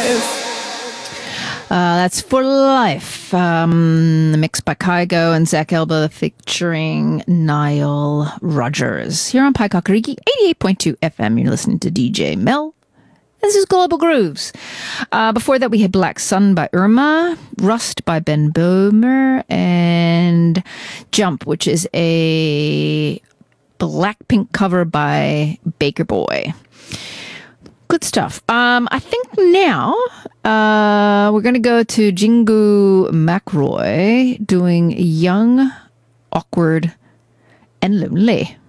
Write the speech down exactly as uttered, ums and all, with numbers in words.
Uh, that's For Life, um, mixed by Kygo and Zach Elba featuring Nile Rodgers. Here on Pai Kakariki, eighty-eight point two F M, you're listening to D J Mel. This is Global Grooves. Uh, before that, we had Black Sun by Irma, Rust by Ben Böhmer, and Jump, which is a Blackpink cover by Baker Boy. Good stuff. Um, I think now uh, we're going to go to Jingu McRoy doing Young, Awkward, and Lonely.